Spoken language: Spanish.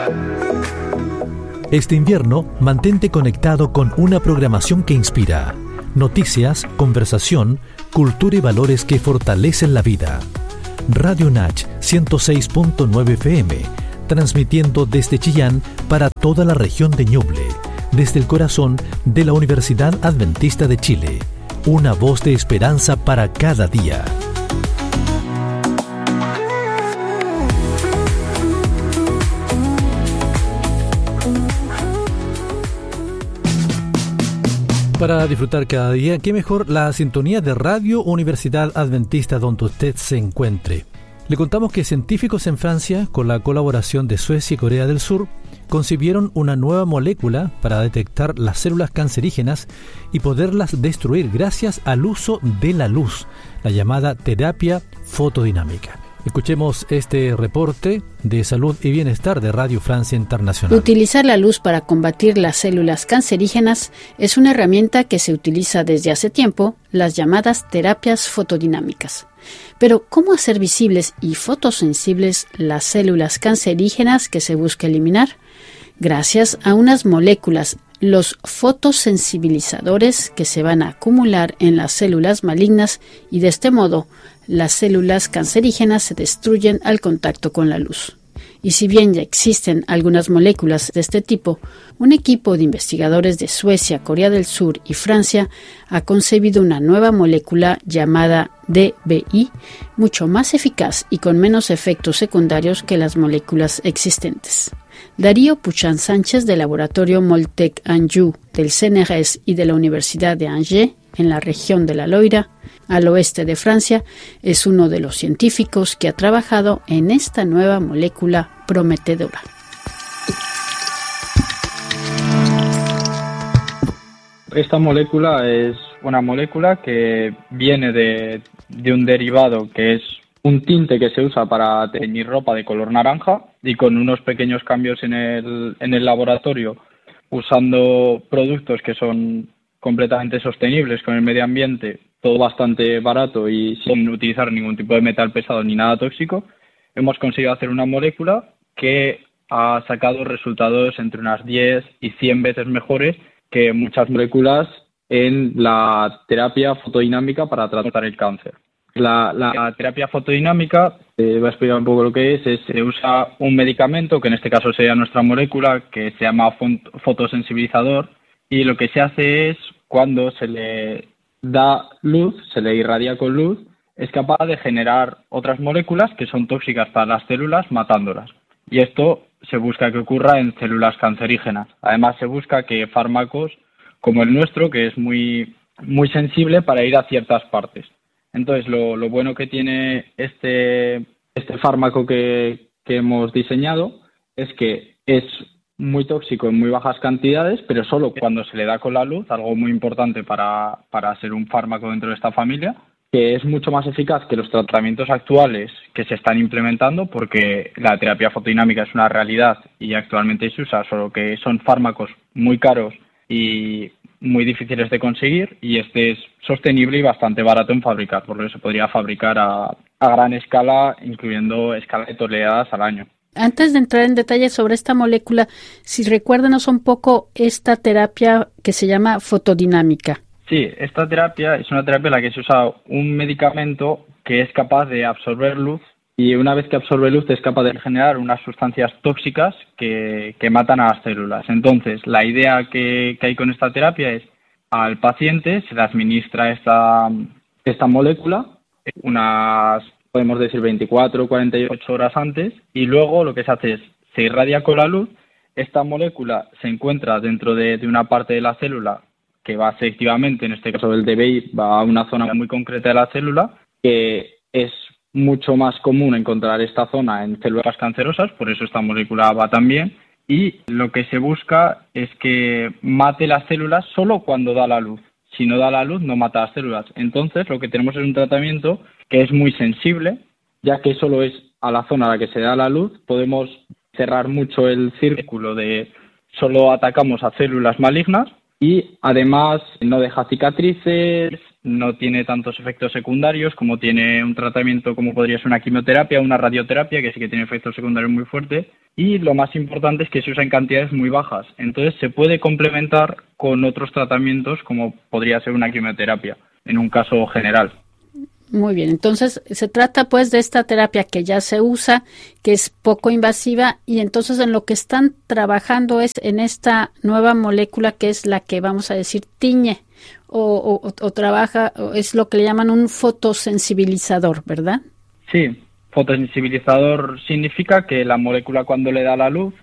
Este invierno, mantente conectado con una programación que inspira. Noticias, conversación, cultura y valores que fortalecen la vida. Radio Nach 106.9 FM, transmitiendo desde Chillán para toda la región de Ñuble, desde el corazón de la Universidad Adventista de Chile. Una voz de esperanza para cada día. Para disfrutar cada día, qué mejor la sintonía de Radio Universidad Adventista donde usted se encuentre. Le contamos que científicos en Francia, con la colaboración de Suecia y Corea del Sur, concibieron una nueva molécula para detectar las células cancerígenas y poderlas destruir gracias al uso de la luz, la llamada terapia fotodinámica. Escuchemos este reporte de salud y bienestar de Radio Francia Internacional. Utilizar la luz para combatir las células cancerígenas es una herramienta que se utiliza desde hace tiempo, las llamadas terapias fotodinámicas. Pero, ¿cómo hacer visibles y fotosensibles las células cancerígenas que se busca eliminar? Gracias a unas moléculas, los fotosensibilizadores, que se van a acumular en las células malignas y de este modo las células cancerígenas se destruyen al contacto con la luz. Y si bien ya existen algunas moléculas de este tipo, un equipo de investigadores de Suecia, Corea del Sur y Francia ha concebido una nueva molécula llamada DBI, mucho más eficaz y con menos efectos secundarios que las moléculas existentes. Darío Puchan Sánchez del laboratorio Moltec Anjou del CNRS y de la Universidad de Angers, en la región de la Loira, al oeste de Francia, es uno de los científicos que ha trabajado en esta nueva molécula prometedora. Esta molécula es una molécula que viene de un derivado que es un tinte que se usa para teñir ropa de color naranja, y con unos pequeños cambios en el laboratorio, usando productos que son completamente sostenibles con el medio ambiente, todo bastante barato y sin utilizar ningún tipo de metal pesado ni nada tóxico, hemos conseguido hacer una molécula que ha sacado resultados entre unas 10 y 100 veces mejores que muchas moléculas en la terapia fotodinámica para tratar el cáncer. La terapia fotodinámica, voy a explicar un poco lo que es, se usa un medicamento, que en este caso sería nuestra molécula, que se llama fotosensibilizador, y lo que se hace es, cuando se le da luz, se le irradia con luz, es capaz de generar otras moléculas que son tóxicas para las células, matándolas. Y esto se busca que ocurra en células cancerígenas. Además, se busca que fármacos como el nuestro, que es muy, muy sensible para ir a ciertas partes. Entonces, lo bueno que tiene este fármaco que hemos diseñado es que es muy tóxico en muy bajas cantidades, pero solo cuando se le da con la luz, algo muy importante para ser un fármaco dentro de esta familia, que es mucho más eficaz que los tratamientos actuales que se están implementando, porque la terapia fotodinámica es una realidad y actualmente se usa, solo que son fármacos muy caros y muy difíciles de conseguir, y este es sostenible y bastante barato en fabricar, porque se podría fabricar a gran escala, incluyendo escala de toneladas al año. Antes de entrar en detalles sobre esta molécula, si recuérdanos un poco esta terapia que se llama fotodinámica. Sí, esta terapia es una terapia en la que se usa un medicamento que es capaz de absorber luz, y una vez que absorbe luz es capaz de generar unas sustancias tóxicas que matan a las células. Entonces, la idea que hay con esta terapia es, al paciente se le administra esta molécula unas, podemos decir, 24 o 48 horas antes, y luego lo que se hace es, se irradia con la luz, esta molécula se encuentra dentro de una parte de la célula que va selectivamente, en este caso el DBI, va a una zona muy concreta de la célula, que es mucho más común encontrar esta zona en células cancerosas, por eso esta molécula va tan bien, y lo que se busca es que mate las células solo cuando da la luz. Si no da la luz, no mata las células. Entonces, lo que tenemos es un tratamiento que es muy sensible, ya que solo es a la zona a la que se da la luz. Podemos cerrar mucho el círculo de solo atacamos a células malignas, y además no deja cicatrices, no tiene tantos efectos secundarios como tiene un tratamiento como podría ser una quimioterapia o una radioterapia, que sí que tiene efectos secundarios muy fuertes. Y lo más importante es que se usa en cantidades muy bajas. Entonces se puede complementar con otros tratamientos como podría ser una quimioterapia, en un caso general. Muy bien, entonces se trata pues de esta terapia que ya se usa, que es poco invasiva, y entonces en lo que están trabajando es en esta nueva molécula que es la que vamos a decir tiñe o trabaja, o es lo que le llaman un fotosensibilizador, ¿verdad? Sí, fotosensibilizador significa que la molécula cuando le da la luz